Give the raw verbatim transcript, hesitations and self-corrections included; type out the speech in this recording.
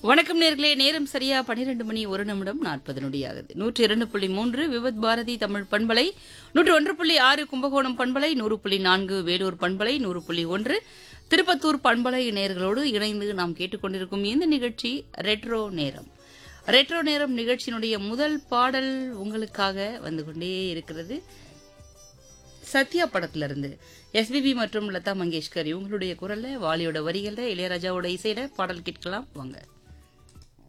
வணக்கம் நேர்களே, நேரம் சரியா பன்னிரண்டு மணி ஒரு நிமிடம் நாற்பது நொடி ஆகுது. நூற்றி இரண்டு புள்ளி மூன்று விவத் பாரதி தமிழ் பண்பலை, நூற்று ஒன்று புள்ளி ஆறு கும்பகோணம் பண்பலை, நூறு புள்ளி நான்கு வேலூர் பண்பலை, நூறு புள்ளி ஒன்று திருப்பத்தூர் பண்பலை நேர்களோடு இணைந்து நாம் கேட்டுக்கொண்டிருக்கும் இந்த நிகழ்ச்சி ரெட்ரோ நேரம். ரெட்ரோ நேரம் நிகழ்ச்சியினுடைய முதல் பாடல் உங்களுக்காக வந்து கொண்டே இருக்கிறது. சத்யா படத்துல இருந்து எஸ்பிபி மற்றும் லதா மங்கேஷ்கர் இவங்களுடைய குரல்ல, வாலியோட வரிகள்ல, இளையராஜாவோட இசையில பாடல் கேட்கலாம் வாங்க.